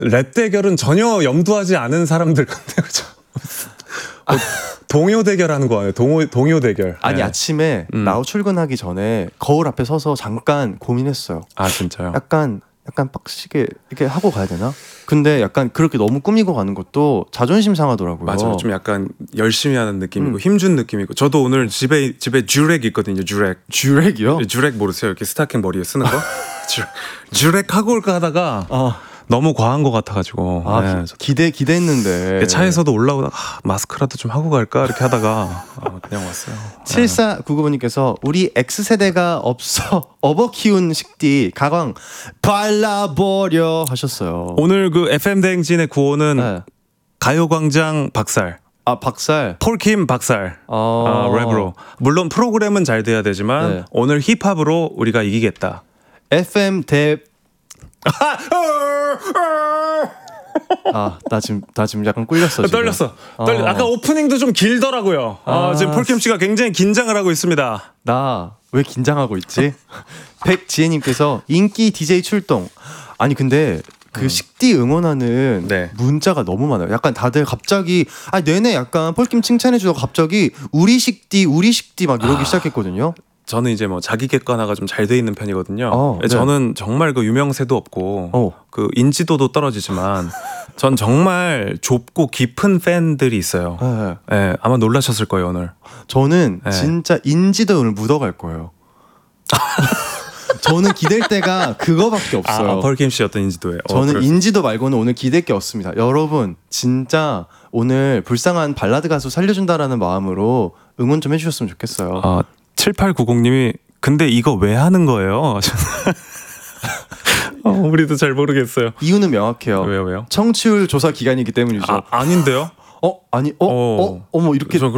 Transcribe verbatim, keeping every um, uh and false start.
랩 대결은 전혀 염두하지 않은 사람들 건데 그죠? 어, 동요 대결하는 거예요. 동요 동요 대결. 아니 네. 아침에 음. 나우 출근하기 전에 거울 앞에 서서 잠깐 고민했어요. 아 진짜요? 약간 약간 빡시게 이렇게 하고 가야 되나? 근데 약간 그렇게 너무 꾸미고 가는 것도 자존심 상하더라고요. 맞아요. 좀 약간 열심히 하는 느낌이고 음. 힘준 느낌이고. 저도 오늘 집에 집에 주렉 있거든요. 주렉. 주렉이요? 주렉 모르세요? 이렇게 스타킹 머리에 쓰는 거? 주, 주렉 하고 올까 하다가 아, 너무 과한 것 같아가지고. 아 네, 기, 기대 기대했는데 차에서도 올라오다가 아, 마스크라도 좀 하고 갈까 이렇게 하다가 아, 그냥 왔어요. 칠사구구번님께서 우리 X세대가 없어 업어 키운 식디 가광 발라버려 하셨어요. 오늘 그 에프엠 대행진의 구호는 네. 가요광장 박살, 아 박살. 폴킴 박살, 어... 아, 랩으로. 물론 프로그램은 잘 돼야 되지만 네. 오늘 힙합으로 우리가 이기겠다. 에프엠 대 아, 나 지금 나 지금 약간 꿀렸어. 지금. 떨렸어. 떨려. 어. 아까 오프닝도 좀 길더라고요. 아, 아, 지금 폴킴 씨가 굉장히 긴장을 하고 있습니다. 나 왜 긴장하고 있지? 백지혜님께서 인기 디제이 출동. 아니 근데 그 식디 응원하는 네. 문자가 너무 많아요. 약간 다들 갑자기 아 내내 약간 폴킴 칭찬해주다가 갑자기 우리 식디 우리 식디 막 이러기 아. 시작했거든요. 저는 이제 뭐 자기 객관화가 좀 잘 돼 있는 편이거든요. 어, 네. 저는 정말 그 유명세도 없고 어. 그 인지도도 떨어지지만 전 정말 좁고 깊은 팬들이 있어요. 네. 예, 아마 놀라셨을 거예요 오늘. 저는 네. 진짜 인지도 오늘 묻어갈 거예요. 저는 기댈 때가 그거밖에 없어요. 아, 폴킴 씨 어떤 인지도예요? 어, 저는 그럴 수- 인지도 말고는 오늘 기댈 게 없습니다. 여러분 진짜 오늘 불쌍한 발라드 가수 살려준다라는 마음으로 응원 좀 해주셨으면 좋겠어요. 아, 칠팔구공님이 근데 이거 왜 하는 거예요? 어, 우리도 잘 모르겠어요. 이유는 명확해요. 왜요, 왜요? 청취율 조사 기간이기 때문이죠. 아, 아닌데요? 어 아니 어 어. 어 어머 이렇게 저 그렇게